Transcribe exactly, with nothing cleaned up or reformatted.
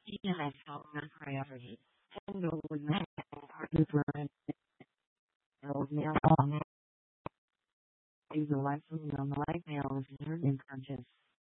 Even as help not priority. And go with that partner for an old male is a lesson on the life male is learned and conscious.